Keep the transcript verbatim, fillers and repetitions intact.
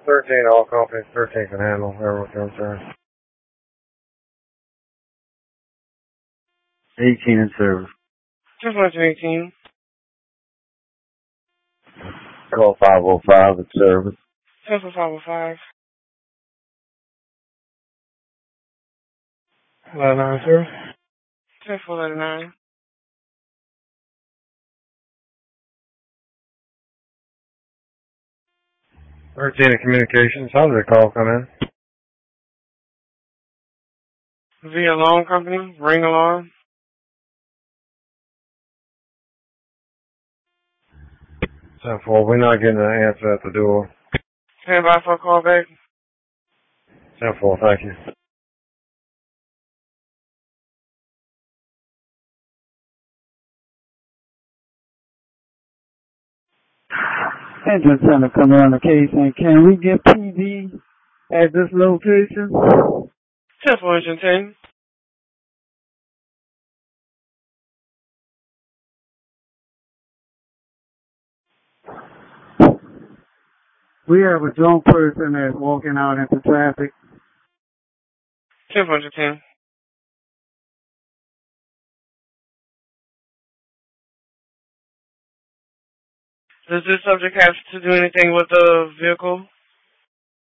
thirteen, all companies. thirteen can handle whatever concern. eighteen in service. ten four eighteen. Call five oh five in service. ten four five oh five. eleven nine, sir. ten four eleven nine. thirteen in communications. How did the call come in? Via alarm company. Ring alarm. ten four, we're not getting an answer at the door. Stand by for a call back. ten four, thank you. Engine center coming on the case, and can we get P D at this location? ten four ten. We have a drunk person that's walking out into traffic. ten four ten. Does this subject have to do anything with the vehicle?